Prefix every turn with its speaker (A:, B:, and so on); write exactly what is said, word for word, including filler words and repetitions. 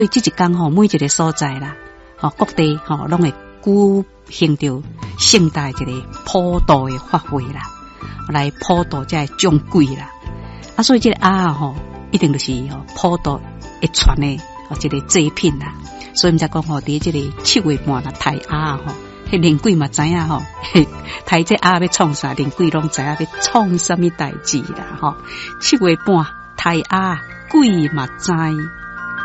A: 所以这一天吼，每一个所在啦，吼各地吼拢会举行着盛大一个普渡的法会啦，来普渡这种鬼啦。啊，所以这个鸭吼，一定就是吼普渡会传的哦一个祭品啦。所以毋才讲吼，伫这个七月半啦，抬鸭吼，迄灵鬼嘛知影吼，抬这鸭要创啥，灵鬼拢知影要创什么代志啦吼。七月半抬鸭，鬼嘛知。